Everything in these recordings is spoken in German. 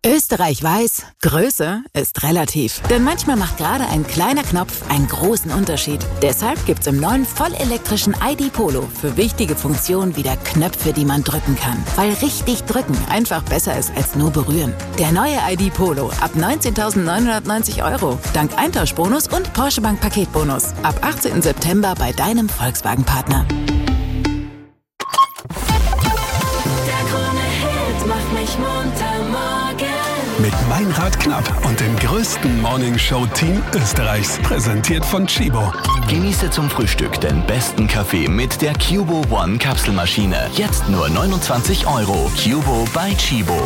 Österreich weiß, Größe ist relativ. Denn manchmal macht gerade ein kleiner Knopf einen großen Unterschied. Deshalb gibt's im neuen vollelektrischen ID Polo für wichtige Funktionen wieder Knöpfe, die man drücken kann. Weil richtig drücken einfach besser ist als nur berühren. Der neue ID Polo ab 19.990 €. Dank Eintauschbonus und Porsche Bank Paketbonus. Ab 18. September bei deinem Volkswagen-Partner. Mit Meinrad Knapp und dem größten Morningshow-Team Österreichs. Präsentiert von Chibo. Genieße zum Frühstück den besten Kaffee mit der Cubo One Kapselmaschine. Jetzt nur 29 €. Cubo by Chibo.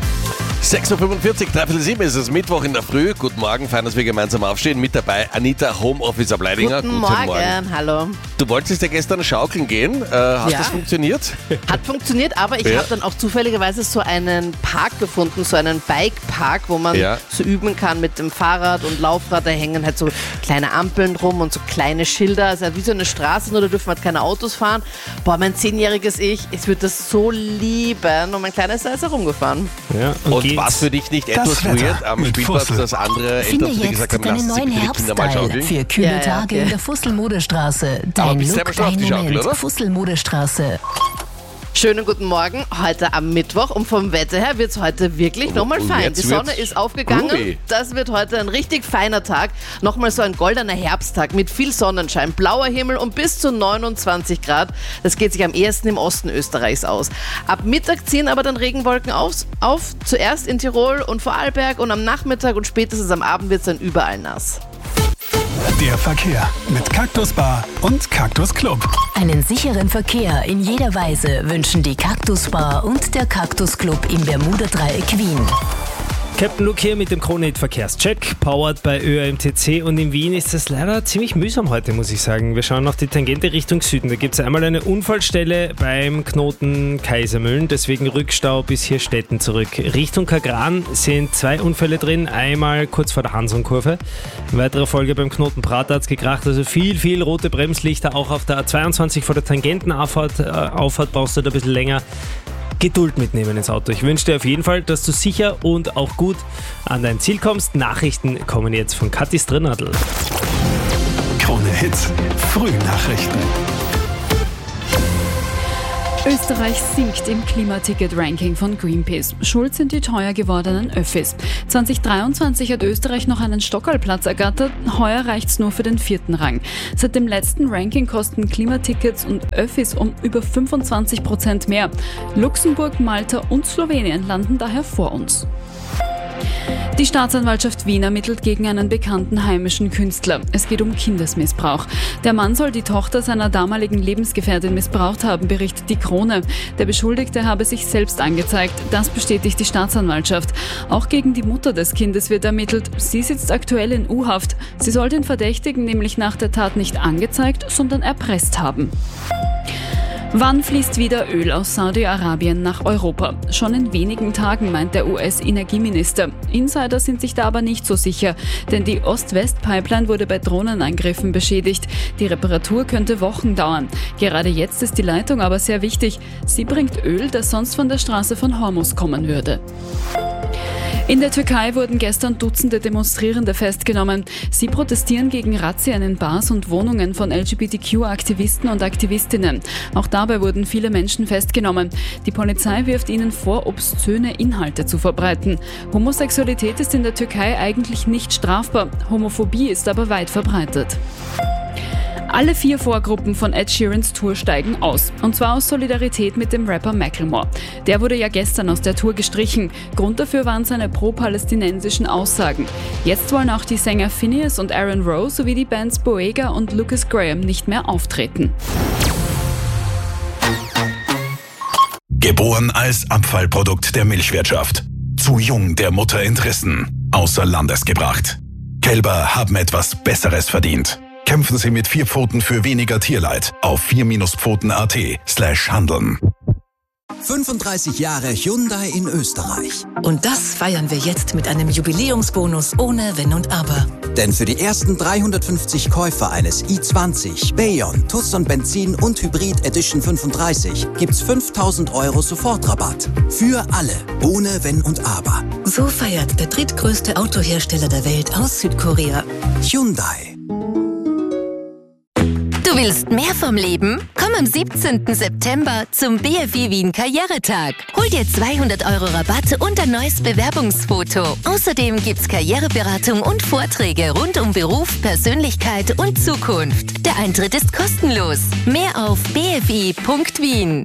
6.45 Uhr, 3:07 ist es, Mittwoch in der Früh. Guten Morgen, fein, dass wir gemeinsam aufstehen. Mit dabei Anita, Homeoffice Ableidinger. Guten Morgen, hallo. Du wolltest ja gestern schaukeln gehen. Hat das funktioniert? Hat funktioniert, aber ich habe dann auch zufälligerweise so einen Park gefunden, so einen Bikepark, wo man so üben kann mit dem Fahrrad und Laufrad. Da hängen halt so kleine Ampeln rum und so kleine Schilder. Also wie so eine Straße, nur da dürfen halt keine Autos fahren. Boah, mein 10-jähriges Ich würde das so lieben. Und mein Kleiner ist da jetzt herumgefahren. Ja, und was für dich nicht etwas weird am Spielplatz, dass andere Eltern zu dir gesagt haben, lass sie bitte die Kinder mal schaukeln? Für kühle Tage in der Fussel-Modestraße. Dein Look, dein Moment. Fussel-Modestraße. Schönen guten Morgen, heute am Mittwoch und vom Wetter her wird es heute wirklich nochmal fein. Die Sonne ist aufgegangen, das wird heute ein richtig feiner Tag. Nochmal so ein goldener Herbsttag mit viel Sonnenschein, blauer Himmel und bis zu 29 Grad. Das geht sich am ehesten im Osten Österreichs aus. Ab Mittag ziehen aber dann Regenwolken auf, zuerst in Tirol und Vorarlberg und am Nachmittag und spätestens am Abend wird es dann überall nass. Der Verkehr mit Cactus Bar und Cactus Club. Einen sicheren Verkehr in jeder Weise wünschen die Cactus Bar und der Cactus Club im Bermuda-Dreieck Wien. Captain Luke hier mit dem Kronehit Verkehrscheck, powered bei ÖAMTC, und in Wien ist es leider ziemlich mühsam heute, muss ich sagen. Wir schauen auf die Tangente Richtung Süden. Da gibt es einmal eine Unfallstelle beim Knoten Kaisermühlen, deswegen Rückstau bis hier Stetten zurück. Richtung Kagran sind 2 Unfälle drin, einmal kurz vor der Hansonkurve. In weiterer Folge beim Knoten Prater hat es gekracht, also viel rote Bremslichter, auch auf der A22 vor der Tangentenauffahrt brauchst du da ein bisschen länger. Geduld mitnehmen ins Auto. Ich wünsche dir auf jeden Fall, dass du sicher und auch gut an dein Ziel kommst. Nachrichten kommen jetzt von Kathi Strnadl. Krone Hits, Frühnachrichten. Österreich sinkt im Klimaticket-Ranking von Greenpeace. Schuld sind die teuer gewordenen Öffis. 2023 hat Österreich noch einen Stockerlplatz ergattert, heuer reicht's nur für den 4. Rang. Seit dem letzten Ranking kosten Klimatickets und Öffis um über 25% mehr. Luxemburg, Malta und Slowenien landen daher vor uns. Die Staatsanwaltschaft Wien ermittelt gegen einen bekannten heimischen Künstler. Es geht um Kindesmissbrauch. Der Mann soll die Tochter seiner damaligen Lebensgefährtin missbraucht haben, berichtet die Krone. Der Beschuldigte habe sich selbst angezeigt. Das bestätigt die Staatsanwaltschaft. Auch gegen die Mutter des Kindes wird ermittelt. Sie sitzt aktuell in U-Haft. Sie soll den Verdächtigen nämlich nach der Tat nicht angezeigt, sondern erpresst haben. Wann fließt wieder Öl aus Saudi-Arabien nach Europa? Schon in wenigen Tagen, meint der US-Energieminister. Insider sind sich da aber nicht so sicher, denn die Ost-West-Pipeline wurde bei Drohnenangriffen beschädigt. Die Reparatur könnte Wochen dauern. Gerade jetzt ist die Leitung aber sehr wichtig. Sie bringt Öl, das sonst von der Straße von Hormuz kommen würde. In der Türkei wurden gestern Dutzende Demonstrierende festgenommen. Sie protestieren gegen Razzien in Bars und Wohnungen von LGBTQ-Aktivisten und Aktivistinnen. Auch dabei wurden viele Menschen festgenommen. Die Polizei wirft ihnen vor, obszöne Inhalte zu verbreiten. Homosexualität ist in der Türkei eigentlich nicht strafbar. Homophobie ist aber weit verbreitet. Alle 4 Vorgruppen von Ed Sheerans Tour steigen aus. Und zwar aus Solidarität mit dem Rapper Macklemore. Der wurde ja gestern aus der Tour gestrichen. Grund dafür waren seine pro-palästinensischen Aussagen. Jetzt wollen auch die Sänger Phineas und Aaron Rowe sowie die Bands Boega und Lucas Graham nicht mehr auftreten. Geboren als Abfallprodukt der Milchwirtschaft. Zu jung der Mutter entrissen. Außer Landes gebracht. Kälber haben etwas Besseres verdient. Kämpfen Sie mit 4 Pfoten für weniger Tierleid auf 4-Pfoten.at/handeln. 35 Jahre Hyundai in Österreich. Und das feiern wir jetzt mit einem Jubiläumsbonus ohne Wenn und Aber. Denn für die ersten 350 Käufer eines i20, Bayon, Tucson Benzin und Hybrid Edition 35 gibt's 5.000 € Sofortrabatt. Für alle, ohne Wenn und Aber. So feiert der drittgrößte Autohersteller der Welt aus Südkorea. Hyundai. Du willst mehr vom Leben? Komm am 17. September zum BFI Wien Karrieretag. Hol dir 200 € Rabatt und ein neues Bewerbungsfoto. Außerdem gibt's Karriereberatung und Vorträge rund um Beruf, Persönlichkeit und Zukunft. Der Eintritt ist kostenlos. Mehr auf bfi.wien.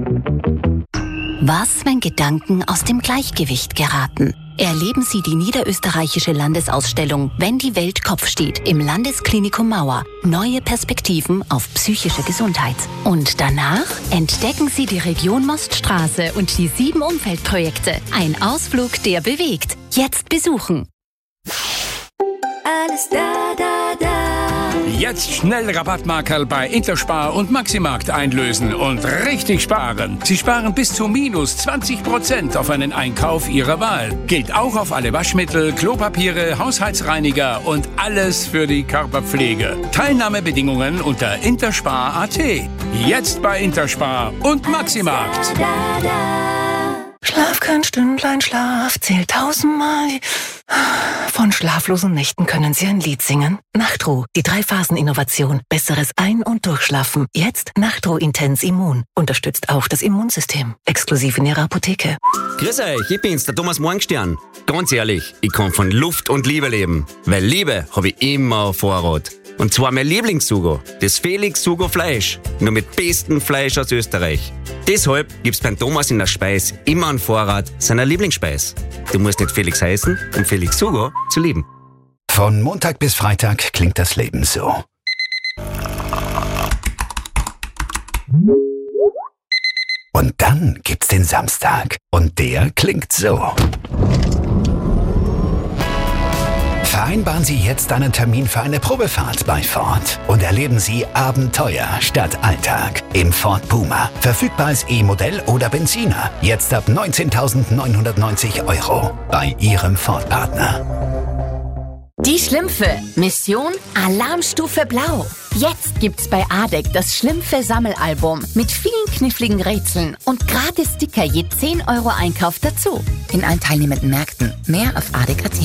Was, wenn Gedanken aus dem Gleichgewicht geraten? Erleben Sie die niederösterreichische Landesausstellung Wenn die Welt Kopf steht im Landesklinikum Mauer. Neue Perspektiven auf psychische Gesundheit. Und danach entdecken Sie die Region Moststraße und die 7 Umfeldprojekte. Ein Ausflug, der bewegt. Jetzt besuchen. Alles da, da, da. Jetzt schnell Rabattmarkerl bei Interspar und Maximarkt einlösen und richtig sparen. Sie sparen bis zu minus 20% auf einen Einkauf Ihrer Wahl. Gilt auch auf alle Waschmittel, Klopapiere, Haushaltsreiniger und alles für die Körperpflege. Teilnahmebedingungen unter interspar.at. Jetzt bei Interspar und Maximarkt. Schlaf kein Stündlein, Schlaf zählt 1000-mal. Von schlaflosen Nächten können Sie ein Lied singen. Nachtruh, die 3-Phasen-Innovation. Besseres Ein- und Durchschlafen. Jetzt Nachtruh Intens Immun. Unterstützt auch das Immunsystem. Exklusiv in Ihrer Apotheke. Grüß euch, ich bin's, der Thomas Morgenstern. Ganz ehrlich, ich kann von Luft und Liebe leben. Weil Liebe habe ich immer auf Vorrat. Und zwar mein Lieblingssugo, das Felix Sugo Fleisch. Nur mit bestem Fleisch aus Österreich. Deshalb gibt's beim Thomas in der Speis immer einen Vorrat seiner Lieblingsspeis. Du musst nicht Felix heißen, um Felix Sugo zu lieben. Von Montag bis Freitag klingt das Leben so. Und dann gibt's den Samstag. Und der klingt so. Vereinbaren Sie jetzt einen Termin für eine Probefahrt bei Ford und erleben Sie Abenteuer statt Alltag im Ford Puma. Verfügbar als E-Modell oder Benziner. Jetzt ab 19.990 € bei Ihrem Ford-Partner. Die Schlümpfe. Mission Alarmstufe Blau. Jetzt gibt's bei ADEC das Schlümpfe-Sammelalbum mit vielen kniffligen Rätseln und gratis Sticker je 10 € Einkauf dazu. In allen teilnehmenden Märkten. Mehr auf ADEC.at.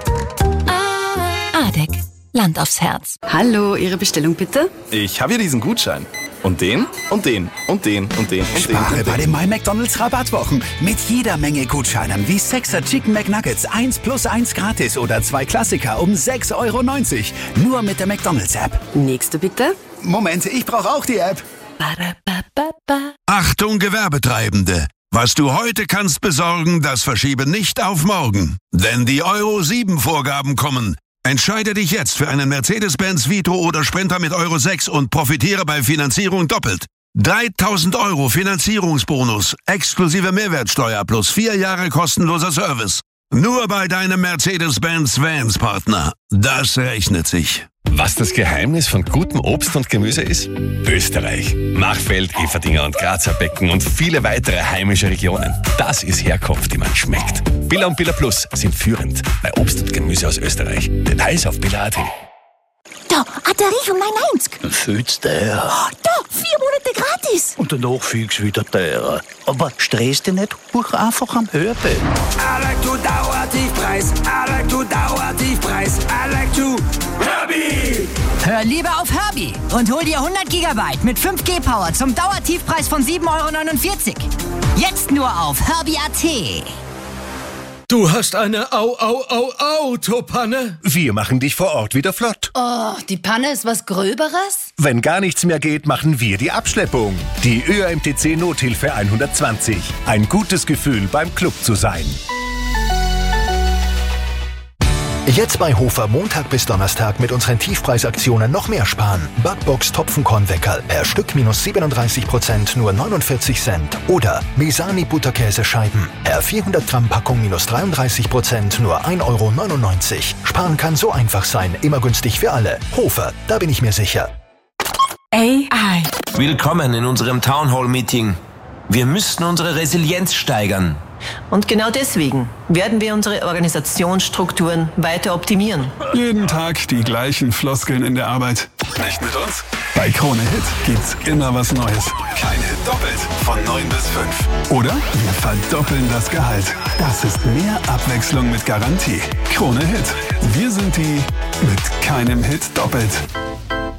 ADEC. Land aufs Herz. Hallo, Ihre Bestellung bitte? Ich habe hier diesen Gutschein. Und den, und den, und den, und den, und Spare den. bei den My McDonald's Rabattwochen. Mit jeder Menge Gutscheinen wie 6er Chicken McNuggets 1 + 1 gratis oder 2 Klassiker um 6,90 €. Nur mit der McDonald's App. Nächste bitte. Moment, ich brauche auch die App. Achtung Gewerbetreibende! Was du heute kannst besorgen, das verschiebe nicht auf morgen. Denn die Euro 7 Vorgaben kommen. Entscheide dich jetzt für einen Mercedes-Benz Vito oder Sprinter mit Euro 6 und profitiere bei Finanzierung doppelt. 3.000 € Finanzierungsbonus, exklusive Mehrwertsteuer plus 4 Jahre kostenloser Service. Nur bei deinem Mercedes-Benz Vans Partner. Das rechnet sich. Was das Geheimnis von gutem Obst und Gemüse ist? Österreich. Machfeld, Everdinger und Grazer Becken und viele weitere heimische Regionen. Das ist Herkunft, die man schmeckt. Billa und Billa Plus sind führend bei Obst und Gemüse aus Österreich. Details auf billa.at. Da, ein Tarif um 9,90. Viel teuer. Da, 4 Monate gratis. Und danach fix wieder teurer. Aber stress dich nicht, buch einfach am Hörbild. I like to Dauertiefpreis. I like to Dauertiefpreis. I like to Herbie. Hör lieber auf Herbie und hol dir 100 GB mit 5G Power zum Dauertiefpreis von 7,49 €. Jetzt nur auf Herbie.at. Du hast eine Autopanne? Wir machen dich vor Ort wieder flott. Oh, die Panne ist was Gröberes? Wenn gar nichts mehr geht, machen wir die Abschleppung. Die ÖAMTC Nothilfe 120. Ein gutes Gefühl, beim Club zu sein. Jetzt bei Hofer Montag bis Donnerstag mit unseren Tiefpreisaktionen noch mehr sparen. Backbox Topfenkornweckerl per Stück minus 37%, nur 49 Cent. Oder Mesani Butterkäsescheiben per 400 Gramm Packung minus 33%, nur 1,99 €. Sparen kann so einfach sein, immer günstig für alle. Hofer, da bin ich mir sicher. AI. Willkommen in unserem Townhall-Meeting. Wir müssen unsere Resilienz steigern. Und genau deswegen werden wir unsere Organisationsstrukturen weiter optimieren. Jeden Tag die gleichen Floskeln in der Arbeit. Nicht mit uns? Bei Krone Hit gibt's immer was Neues. Kein Hit doppelt. Von 9 bis 5. Oder wir verdoppeln das Gehalt. Das ist mehr Abwechslung mit Garantie. Krone Hit. Wir sind die mit keinem Hit doppelt.